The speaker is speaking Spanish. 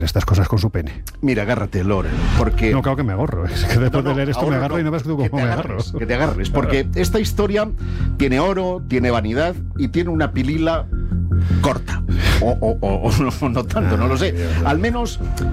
estas cosas con su pene. Mira, agárrate, Lore, porque... No, claro que me agarro. Es que después de leer esto me agarro y no ves tú cómo me agarro. Que te agarres, porque esta historia tiene oro, tiene vanidad y tiene una pilila corta. O no tanto, no lo sé. Al menos